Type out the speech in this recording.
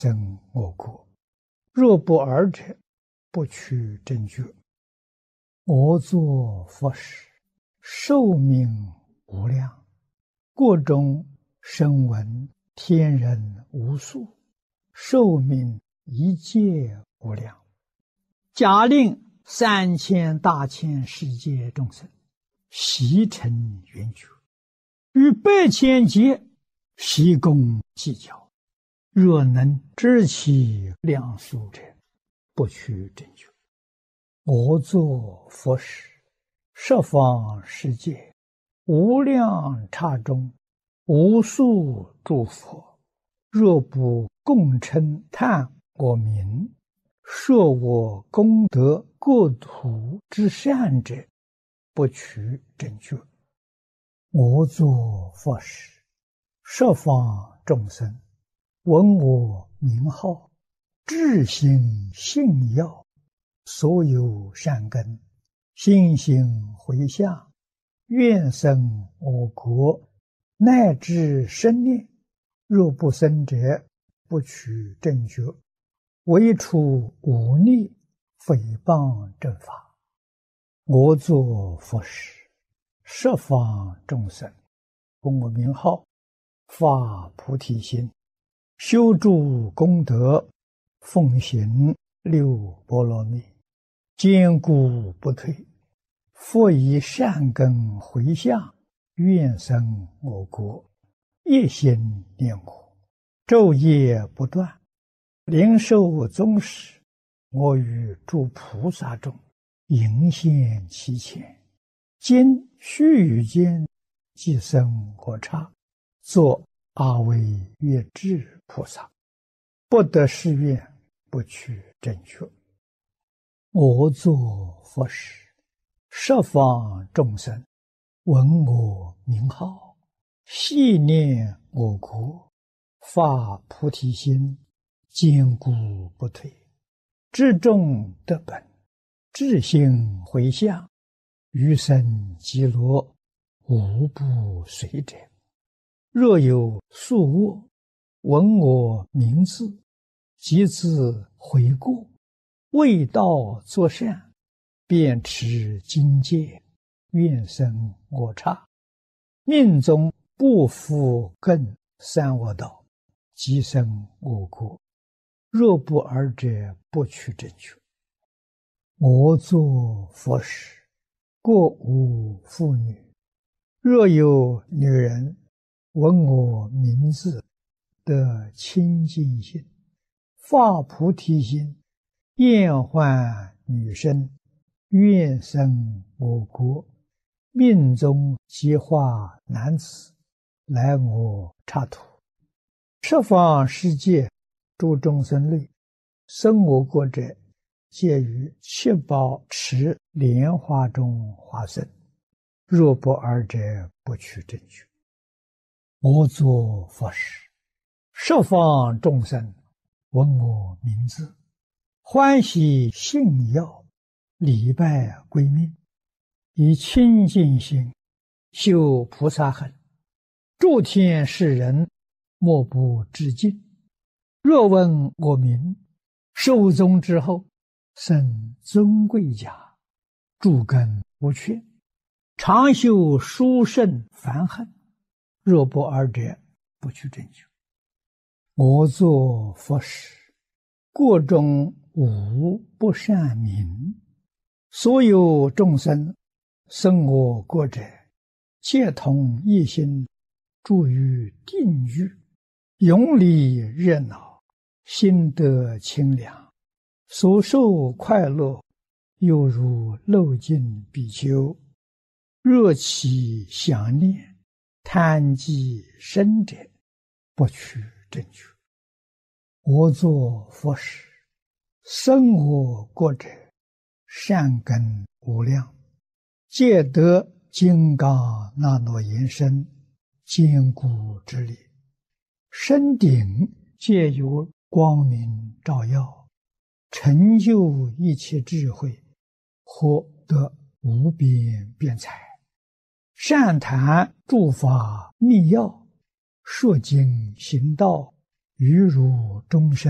增我国。若不尔者，不取正觉。我作佛时，寿命无量，国中声闻天人无数，寿命一切无量。假令3000大千世界众生悉成圆觉，于8千劫悉共计较，若能知其量数者，不取正觉。我作佛时，十方世界无量刹中，无数诸佛，若不共称叹我名，说我功德国土之善者，不取正觉。我作佛时，十方众生闻我名号，至心信要，所有善根心行回向，愿生我国，乃至生念。若不生者，不取正觉。唯除忤逆诽谤正法。我作佛时，十方众生闻我名号，发菩提心，修诸功德，奉行6波罗蜜，坚固不退。复以善根回向，愿生我国，一心念我，昼夜不断，灵寿终时，我与诸菩萨中迎现其前，今须臾间即生我刹，作阿惟越致菩萨。不得誓愿，不取正觉。我作佛时，十方众生闻我名号，系念我国，发菩提心，坚固不退。至众得本，至心回向，余生极乐，无不随者。若有宿卧，闻我名字，即自悔过，为道作善，便持经戒，愿生我刹。命中不复更三恶道，即生我国。若不尔者，不取正觉。我作佛时，国无妇女。若有女人闻我名字，得清净心，发菩提心，厌患女身，愿生我国，命中即化男子，来我刹土。十方世界诸众生类，生我国者，皆于七宝池莲花中化身。若不尔者，不取正觉。我作佛时，十方众生闻我名字，欢喜信要，礼拜归命，以清净心修菩萨行，诸天世人莫不致敬。若闻我名，寿终之后，生尊贵家，诸根无缺，常修殊胜梵行。若不尔者，不取正觉。我作佛时，国中无不善民，所有众生生我国者，皆同一心，住于定狱，永离热闹，心得清凉，所受快乐，犹如漏尽比丘。若其想念，贪忌生者，不取正觉。我作佛时，生我国者，善根无量，皆得金刚那罗延伸，坚固之力。身顶皆有光明照耀，成就一切智慧，获得无边辩才。善谈诸法密要，说经行道，于如众生